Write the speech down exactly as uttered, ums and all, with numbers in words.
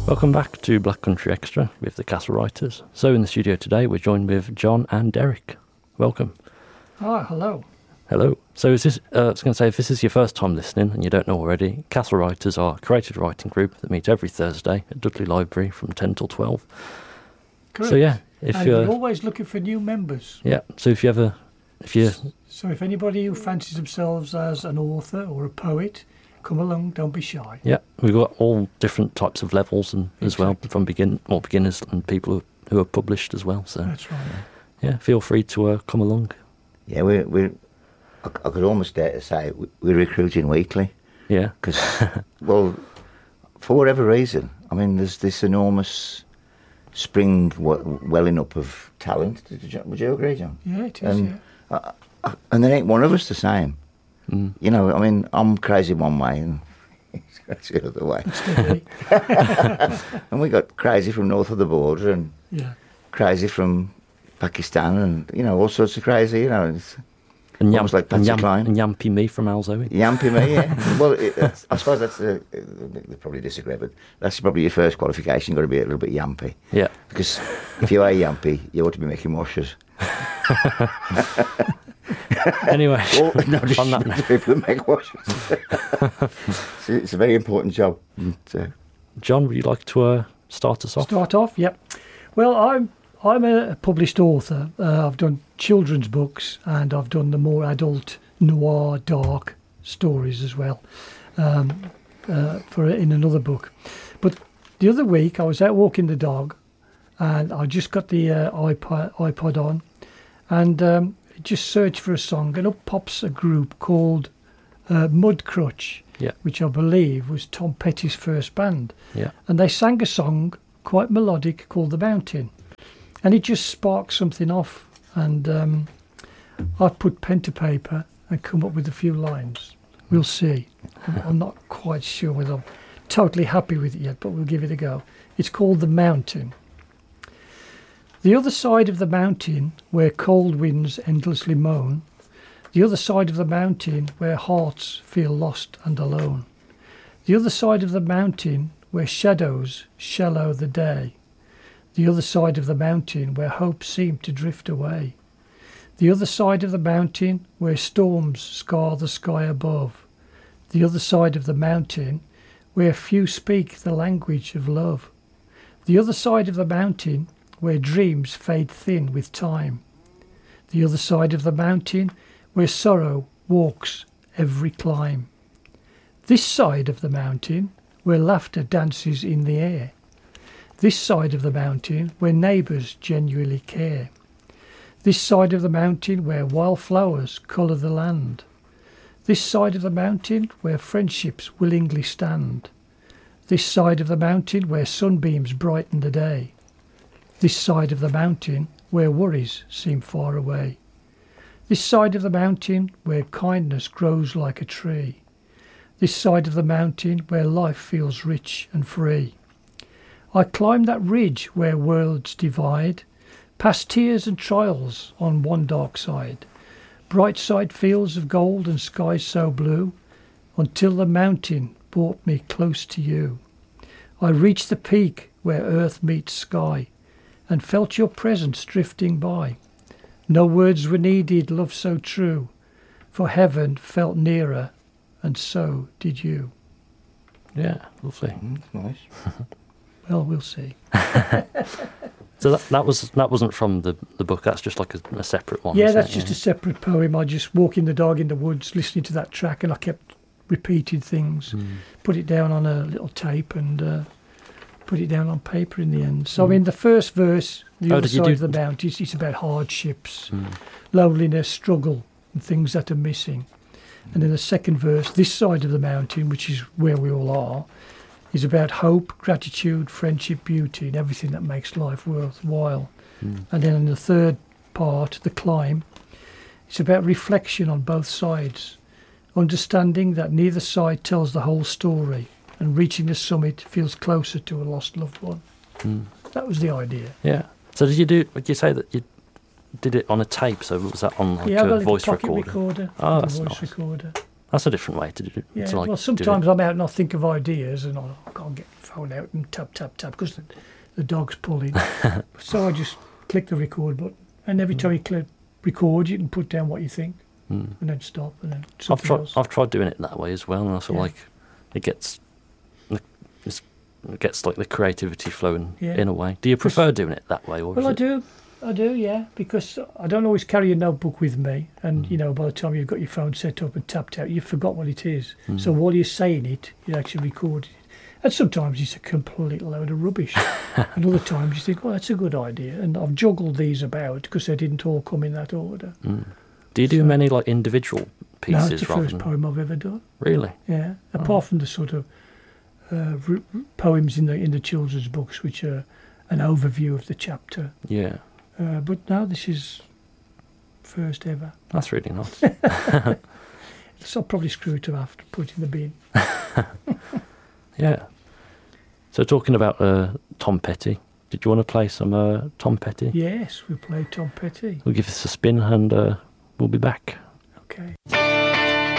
Welcome back to Black Country Extra with the Castle Writers. So in the studio today we're joined with John and Derek. Welcome. Ah, hello. Hello. So is this, uh, I was going to say, if this is your first time listening and you don't know already, Castle Writers are a creative writing group that meet every Thursday at Dudley Library from ten till twelve. Correct. So yeah, if and you're we're always looking for new members. Yeah, so if you ever, if you So if anybody who fancies themselves as an author or a poet, come along, don't be shy. Yeah, we've got all different types of levels and as Exactly. well, from begin or beginners and people who, who are published as well. So That's right. yeah, feel free to uh, come along. Yeah, we're, we're, I I could almost dare to say we- we're recruiting weekly. Yeah, Because, well, for whatever reason, I mean, there's this enormous spring w- welling up of talent. Did you, would you agree, John? Yeah, it is, And, yeah. uh, uh, and there ain't one of us the same. Mm. You know, I mean, I'm crazy one way and he's crazy the other way. Steady. And we got crazy from north of the border and Yeah. crazy from Pakistan and, you know, all sorts of crazy, you know. It's, and, Almost like and, Patsy yam, Cline. and Yampy me from Alzoe. Yampy me, yeah. Well, it, it's, I suppose that's the, they probably disagree, but that's probably your first qualification. You've got to be a little bit yampy. Yeah. Because if you are yampy, you ought to be making washers. Anyway, Well, no, just on that note, people that make washers. it's, it's a very important job. And, uh, John, would you like to uh, start us off? Start off, yep. Well, I'm I'm a published author. Uh, I've done children's books and I've done the more adult noir, dark stories as well. Um, uh, for in another book, but the other week I was out walking the dog, and I just got the uh, iPod iPod on, and um, just searched for a song, and up pops a group called uh, Mudcrutch, Yeah. which I believe was Tom Petty's first band. Yeah. And they sang a song, quite melodic, called The Mountain. And it just sparked something off. And um, I put pen to paper and come up with a few lines. We'll see. I'm, I'm not quite sure whether I'm totally happy with it yet, but we'll give it a go. It's called The Mountain. The other side of the mountain, where cold winds endlessly moan, the other side of the mountain, where hearts feel lost and alone, the other side of the mountain, where shadows shallow the day, the other side of the mountain, where hopes seem to drift away, the other side of the mountain, where storms scar the sky above, the other side of the mountain, where few speak the language of love, the other side of the mountain, where dreams fade thin with time, the other side of the mountain, where sorrow walks every climb, this side of the mountain, where laughter dances in the air, this side of the mountain, where neighbours genuinely care, this side of the mountain, where wildflowers colour the land, this side of the mountain, where friendships willingly stand, this side of the mountain, where sunbeams brighten the day, this side of the mountain, where worries seem far away, this side of the mountain, where kindness grows like a tree, this side of the mountain, where life feels rich and free. I climb that ridge where worlds divide, past tears and trials on one dark side, bright side fields of gold and skies so blue, until the mountain brought me close to you. I reached the peak where earth meets sky, and felt your presence drifting by. No words were needed, love so true, for heaven felt nearer, and so did you. Yeah, lovely. mm, nice. Well, we'll see. So that that was that wasn't from the the book. That's just like a, a separate one. Yeah, isn't that's it? just a separate poem. I just walking the dog in the woods, listening to that track, and I kept repeating things, Mm. put it down on a little tape, and uh, put it down on paper in the end. So, Mm. in the first verse, the Oh, other did you side do- of the mountain, it's, it's about hardships, Mm. loneliness, struggle, and things that are missing. And in the second verse, this side of the mountain, which is where we all are, is about hope, gratitude, friendship, beauty, and everything that makes life worthwhile. Mm. And then in the third part, the climb, it's about reflection on both sides, understanding that neither side tells the whole story, and reaching the summit feels closer to a lost loved one. Mm. That was the idea. Yeah. So did you do? Did you say that you did it on a tape? So was that on like yeah, I've got a a little voice pocket recorder? recorder. Oh, a that's voice nice. recorder. That's a different way to do it. Yeah. To like well, do sometimes it. I'm out and I think of ideas, and I, I can't get the phone out and tap tap tap because the, the dog's pulling. So I just click the record button, and every time you click record, you can put down what you think, Mm. and then stop, and then I've something tried. else. I've tried doing it that way as well, and I feel Yeah. like it gets the- it's, it gets like the creativity flowing Yeah. in a way. Do you prefer doing it that way, or Well, is I it, do. I do, yeah, because I don't always carry a notebook with me, and Mm. you know, by the time you've got your phone set up and tapped out, you've forgot what it is. Mm. So while you're saying it, you actually record it, and sometimes it's a complete load of rubbish, and other times you think, well, that's a good idea, and I've juggled these about because they didn't all come in that order. Mm. Do you do So- many like individual No, pieces it's the rather first than poem I've ever done. really? Yeah, Oh. apart from the sort of uh, r- r- poems in the in the children's books, which are an overview of the chapter. Yeah, Uh, but now this is first ever. that's really nice. So I'll probably screw it up after put it in the bin. Yeah. So talking about uh, Tom Petty, did you want to play some uh, Tom Petty? Yes, we play Tom Petty. We'll give this a spin and uh, we'll be back. Okay.